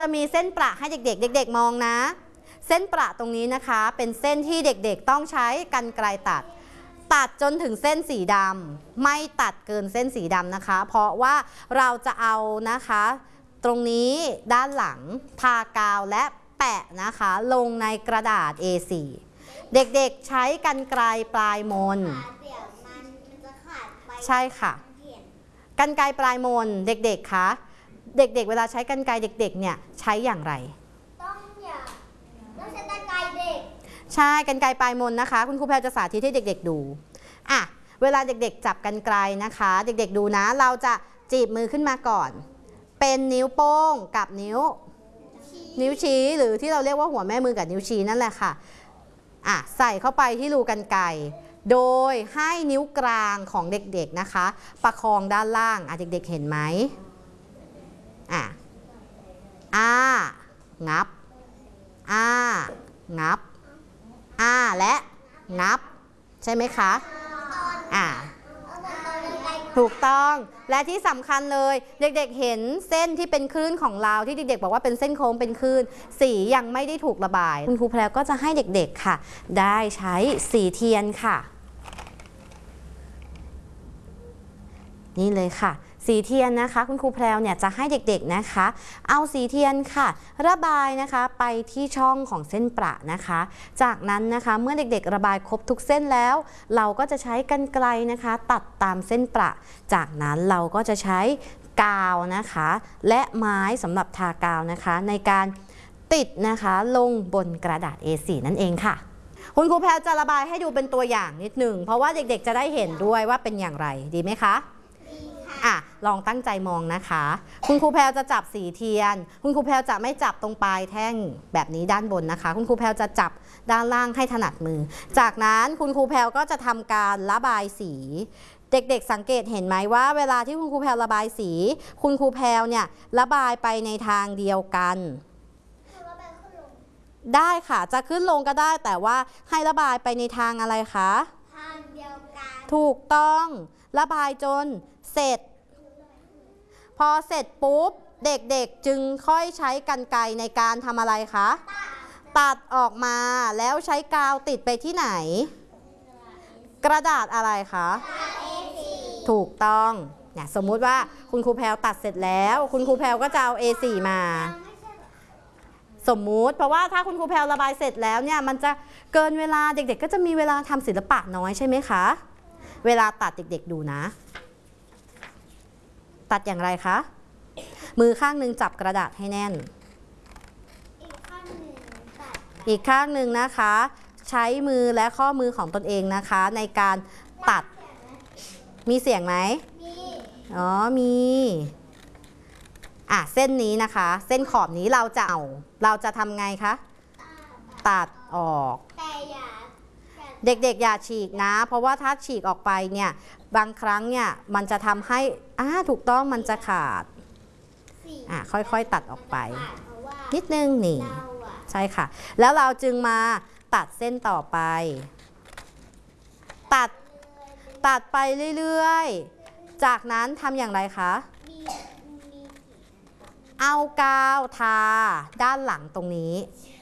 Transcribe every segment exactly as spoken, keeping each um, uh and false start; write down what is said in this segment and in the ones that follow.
จะมีเส้นประให้เด็กๆเด็กๆมองนะเส้นประตรงนี้นะคะเป็นเส้นที่เด็กๆต้องใช้กรรไกรตัดตัดจนถึงเส้นสีดำไม่ตัดเกินเส้นสีดำนะคะเพราะว่าเราจะเอานะคะตรงนี้ด้านหลังทากาวและแปะนะคะลงในกระดาษ เอ โฟร์ เด็กๆใช้กรรไกรปลายมนใช่ค่ะกรรไกรปลายมนเด็กๆคะเด็กๆเวลาใช้กรรไกรเด็กๆเนี่ยใช้อย่างไรต้องอย่าต้องใช้กรรไกรเด็กใช่กรรไกรปลายมนนะคะคุณครูแพรจะสาธิตให้เด็กๆดูอ่ะเวลาเด็กๆจับกรรไกรนะคะเด็กๆดูนะเราจะจีบมือขึ้นมาก่อนเป็นนิ้วโป้งกับนิ้วนิ้วชี้หรือที่เราเรียกว่าหัวแม่มือกับนิ้วชี้นั่นแหละค่ะอ่ะใส่เข้าไปที่รูกรรไกรโดยให้นิ้วกลางของเด็กๆนะคะประคองด้านล่างอ่ะเด็กๆเห็นไหมอ่ะอ้างับอ้างับอ้าและงับใช่ไหมคะอ่ะถูกต้องและที่สำคัญเลยเด็กๆเห็นเส้นที่เป็นคลื่นของเราที่เด็กๆบอกว่าเป็นเส้นโค้งเป็นคลื่นสียังไม่ได้ถูกระบายคุณครูแพรก็จะให้เด็กๆค่ะได้ใช้สีเทียนค่ะนี่เลยค่ะสีเทียนนะคะคุณครูแพรวเนี่ยจะให้เด็กๆนะคะเอาสีเทียนค่ะระบายนะคะไปที่ช่องของเส้นประนะคะจากนั้นนะคะเมื่อเด็กๆระบายครบทุกเส้นแล้วเราก็จะใช้กรรไกรนะคะตัดตามเส้นประจากนั้นเราก็จะใช้กาวนะคะและไม้สำหรับทากาวนะคะในการติดนะคะลงบนกระดาษ เอ โฟร์ นั่นเองค่ะคุณครูแพรวจะระบายให้ดูเป็นตัวอย่างนิดหนึ่งเพราะว่าเด็กๆจะได้เห็นด้วยว่าเป็นอย่างไรดีไหมคะอ่ะลองตั้งใจมองนะคะคุณครูแพรวจะจับสีเทียนคุณครูแพรวจะไม่จับตรงปลายแท่งแบบนี้ด้านบนนะคะคุณครูแพรวจะจับด้านล่างให้ถนัดมือจากนั้นคุณครูแพรวก็จะทำการระบายสีเด็กๆสังเกตเห็นไหมว่าเวลาที่คุณครูแพรวระบายสีคุณครูแพรวเนี่ยระบายไปในทางเดียวกันได้ค่ะจะขึ้นลงก็ได้แต่ว่าให้ระบายไปในทางอะไรคะทางเดียวกันถูกต้องระบายจนเสร็จพอเสร็จปุ๊บเด็กๆจึงค่อยใช้กรรไกรในการทำอะไรคะตัดออกมาแล้วใช้กาวติดไปที่ไหนกระดาษอะไรคะถูกต้องเนี่ยสมมุติว่าคุณครูแพรวตัดเสร็จแล้วคุณครูแพรวก็จะเอา เอ โฟร์ มาสมมุติเพราะว่าถ้าคุณครูแพรวระบายเสร็จแล้วเนี่ยมันจะเกินเวลาเด็กๆก็จะมีเวลาทำศิลปะน้อยใช่ไหมคะเวลาตัดเด็กๆดูนะตัดอย่างไรคะมือข้างหนึ่งจับกระดาษให้แน่นอีกข้างหนึ่งนะคะใช้มือและข้อมือของตนเองนะคะในการตัดมีเสียงไหมมีอ๋อมีอ่ะเส้นนี้นะคะเส้นขอบนี้เราจะเอาเราจะทำไงคะตัดออกเด็กๆอย่าฉีกนะเพราะว่าถ้าฉีกออกไปเนี่ยบางครั้งเนี่ยมันจะทำให้อ่าถูกต้องมันจะขาดอ่ะค่อยๆตัดออกไปนิดนึงนี่ใช่ค่ะแล้วเราจึงมาตัดเส้นต่อไปตัดตัดไปเรื่อยๆจากนั้นทำอย่างไรคะเอากาวทาด้านหลังตรงนี้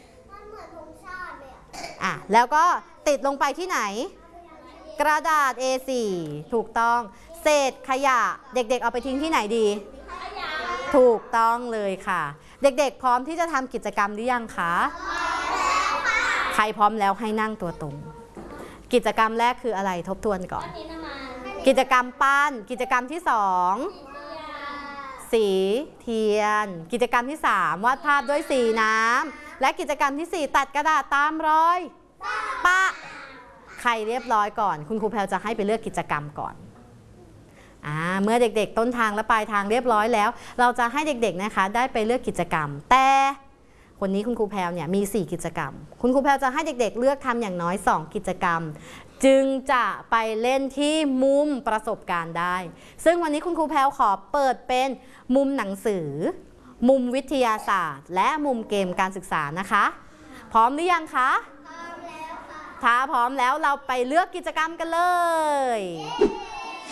อ่ะแล้วก็ติดลงไปที่ไหนกระดาษ เอ โฟร์ ถูกต้องเศษขยะเด็กๆเอาไปทิ้งที่ไหนดีถูกต้องเลยค่ะเด็กๆพร้อมที่จะทำกิจกรรมหรือยังคะใครพร้อมแล้วให้นั่งตัวตรงกิจกรรมแรกคืออะไรทบทวนก่อนกิจกรรมปั้นกิจกรรมที่สองสีเทียนกิจกรรมที่สามวาดภาพด้วยสีน้ำและกิจกรรมที่สี่ตัดกระดาษตามรอยปะใครเรียบร้อยก่อนคุณครูแพรวจะให้ไปเลือกกิจกรรมก่อนอ่าเมื่อเด็กๆต้นทางและปลายทางเรียบร้อยแล้วเราจะให้เด็กๆนะคะได้ไปเลือกกิจกรรมแต่คนนี้คุณครูแพรวเนี่ยมีสี่กิจกรรมคุณครูแพรวจะให้เด็กๆเลือกทำอย่างน้อยสองกิจกรรมจึงจะไปเล่นที่มุมประสบการณ์ได้ซึ่งวันนี้คุณครูแพรวขอเปิดเป็นมุมหนังสือมุมวิทยาศาสตร์และมุมเกมการศึกษานะคะพร้อมหรือยังคะพร้อมแล้วค่ะถ้าพร้อมแล้วเราไปเลือกกิจกรรมกันเลย